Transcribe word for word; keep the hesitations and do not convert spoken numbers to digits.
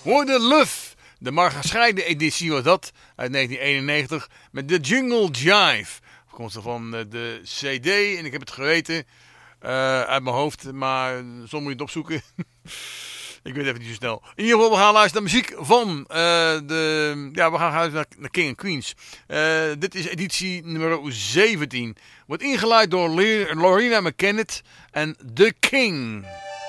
hoorde Love. De maar gescheiden editie was dat, uit negentien eenennegentig, met de Jungle Jive. Afkomstig van de C D, en ik heb het geweten uh, uit mijn hoofd, maar soms moet je het opzoeken. Ik weet even niet zo snel. In ieder geval, we gaan luisteren naar muziek van uh, de... Ja, we gaan luisteren naar King and Queens. Uh, dit is editie nummer zeventien. Wordt ingeleid door Lorena McKennitt en The King.